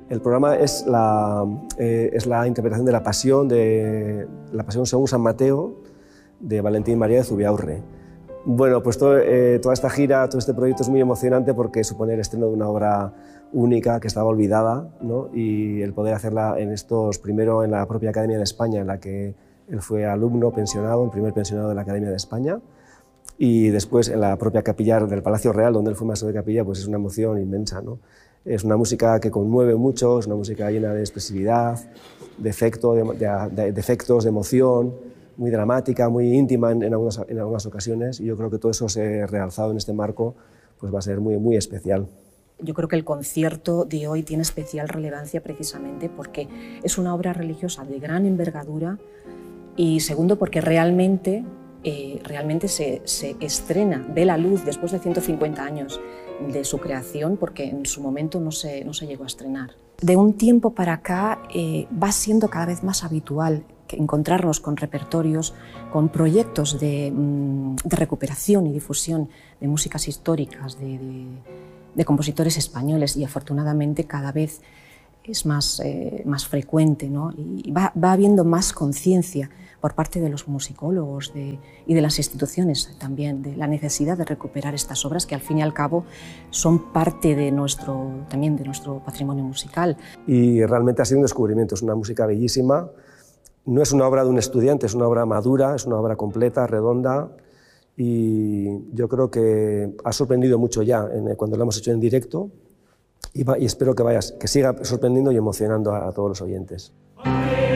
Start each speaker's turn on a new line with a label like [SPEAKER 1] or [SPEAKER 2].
[SPEAKER 1] El programa es la interpretación de la Pasión según San Mateo, de Valentín María de Zubiaurre. Bueno, pues toda esta gira, todo este proyecto es muy emocionante porque supone el estreno de una obra única que estaba olvidada, ¿no? Y el poder hacerla primero en la propia Academia de España, en la que él fue alumno pensionado, el primer pensionado de la Academia de España, y después en la propia capilla del Palacio Real, donde él fue maestro de capilla, pues es una emoción inmensa, ¿no? Es una música que conmueve mucho, es una música llena de expresividad, de efectos, de emoción, muy dramática, muy íntima en algunas ocasiones, y yo creo que todo eso se ha realzado en este marco, pues va a ser muy, muy especial.
[SPEAKER 2] Yo creo que el concierto de hoy tiene especial relevancia precisamente porque es una obra religiosa de gran envergadura y segundo porque realmente se estrena, ve la luz después de 150 años de su creación, porque en su momento no se llegó a estrenar. De un tiempo para acá va siendo cada vez más habitual encontrarnos con repertorios, con proyectos de recuperación y difusión de músicas históricas, de compositores españoles, y afortunadamente cada vez es más frecuente, ¿no? Y va habiendo más conciencia por parte de los musicólogos y de las instituciones también, de la necesidad de recuperar estas obras que al fin y al cabo son parte también de nuestro patrimonio musical.
[SPEAKER 1] Y realmente ha sido un descubrimiento, es una música bellísima, no es una obra de un estudiante, es una obra madura, es una obra completa, redonda, y yo creo que ha sorprendido mucho ya cuando lo hemos hecho en directo, y espero que siga sorprendiendo y emocionando a todos los oyentes.